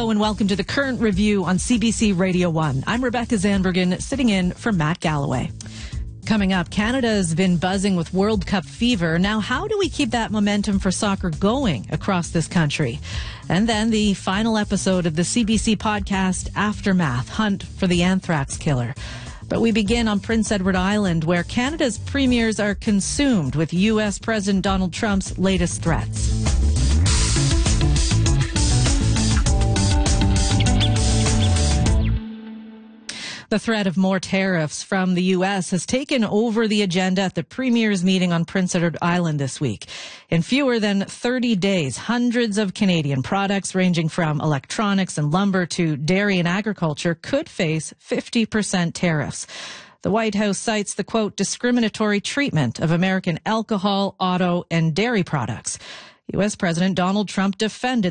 Hello and welcome to the Current Review on CBC Radio 1. I'm Rebecca Zandbergen, sitting in for Matt Galloway. Coming up, Canada's been buzzing with World Cup fever. Now, how do we keep that momentum for soccer going across this country? And then the final episode of the CBC podcast, Aftermath, Hunt for the Anthrax Killer. But we begin on Prince Edward Island, where Canada's premiers are consumed with U.S. President Donald Trump's latest threats. The threat of more tariffs from the U.S. has taken over the agenda at the Premier's meeting on Prince Edward Island this week. In fewer than 30 days, hundreds of Canadian products ranging from electronics and lumber to dairy and agriculture could face 50% tariffs. The White House cites the, quote, discriminatory treatment of American alcohol, auto, and dairy products. U.S. President Donald Trump defended